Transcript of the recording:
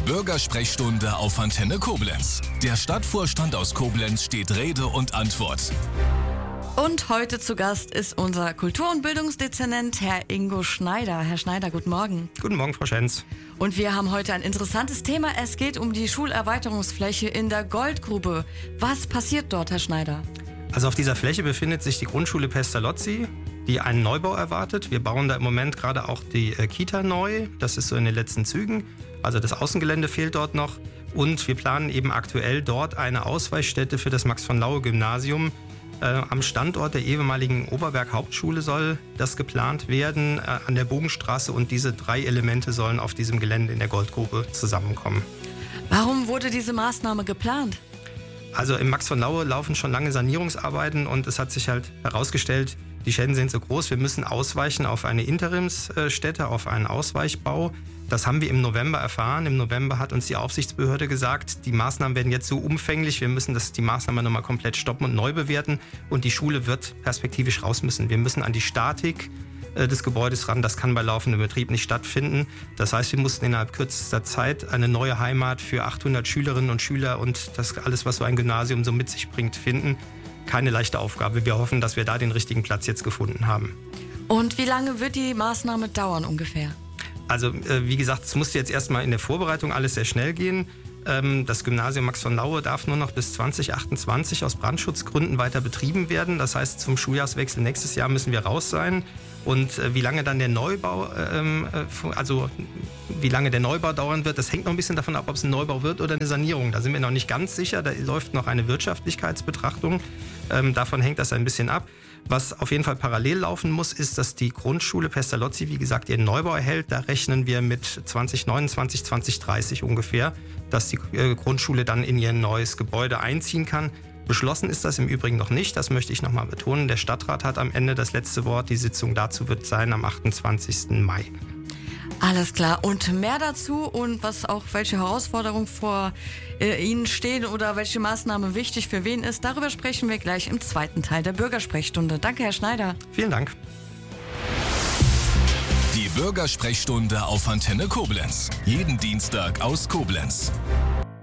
Bürgersprechstunde auf Antenne Koblenz. Der Stadtvorstand aus Koblenz steht Rede und Antwort. Und heute zu Gast ist unser Kultur- und Bildungsdezernent, Herr Ingo Schneider. Herr Schneider, guten Morgen. Guten Morgen, Frau Schenz. Und wir haben heute ein interessantes Thema. Es geht um die Schulerweiterungsfläche in der Goldgrube. Was passiert dort, Herr Schneider? Also auf dieser Fläche befindet sich die Grundschule Pestalozzi, die einen Neubau erwartet. Wir bauen da im Moment gerade auch die Kita neu. Das ist so in den letzten Zügen. Also das Außengelände fehlt dort noch. Und wir planen eben aktuell dort eine Ausweichstätte für das Max-von-Laue-Gymnasium. Am Standort der ehemaligen Oberberg-Hauptschule soll das geplant werden, an der Bogenstraße. Und diese 3 Elemente sollen auf diesem Gelände in der Goldgrube zusammenkommen. Warum wurde diese Maßnahme geplant? Also im Max von Laue laufen schon lange Sanierungsarbeiten und es hat sich halt herausgestellt, die Schäden sind so groß, wir müssen ausweichen auf eine Interimsstätte, auf einen Ausweichbau. Das haben wir im November erfahren. Im November hat uns die Aufsichtsbehörde gesagt, die Maßnahmen werden jetzt so umfänglich, wir müssen die Maßnahmen nochmal komplett stoppen und neu bewerten und die Schule wird perspektivisch raus müssen. Wir müssen an die Statik des Gebäudes ran, das kann bei laufendem Betrieb nicht stattfinden. Das heißt, wir mussten innerhalb kürzester Zeit eine neue Heimat für 800 Schülerinnen und Schüler und das alles, was so ein Gymnasium so mit sich bringt, finden. Keine leichte Aufgabe. Wir hoffen, dass wir da den richtigen Platz jetzt gefunden haben. Und wie lange wird die Maßnahme dauern ungefähr? Also wie gesagt, es musste jetzt erstmal in der Vorbereitung alles sehr schnell gehen. Das Gymnasium Max von Laue darf nur noch bis 2028 aus Brandschutzgründen weiter betrieben werden. Das heißt, zum Schuljahrswechsel nächstes Jahr müssen wir raus sein. Und wie lange dann der Neubau, dauern wird, das hängt noch ein bisschen davon ab, ob es ein Neubau wird oder eine Sanierung. Da sind wir noch nicht ganz sicher. Da läuft noch eine Wirtschaftlichkeitsbetrachtung. Davon hängt das ein bisschen ab. Was auf jeden Fall parallel laufen muss, ist, dass die Grundschule Pestalozzi, wie gesagt, ihren Neubau erhält. Da rechnen wir mit 2029, 2030 ungefähr, dass die Grundschule dann in ihr neues Gebäude einziehen kann. Beschlossen ist das im Übrigen noch nicht, das möchte ich nochmal betonen. Der Stadtrat hat am Ende das letzte Wort. Die Sitzung dazu wird sein am 28. Mai. Alles klar. Und mehr dazu und welche Herausforderungen vor Ihnen stehen oder welche Maßnahme wichtig für wen ist, darüber sprechen wir gleich im zweiten Teil der Bürgersprechstunde. Danke, Herr Schneider. Vielen Dank. Die Bürgersprechstunde auf Antenne Koblenz. Jeden Dienstag aus Koblenz.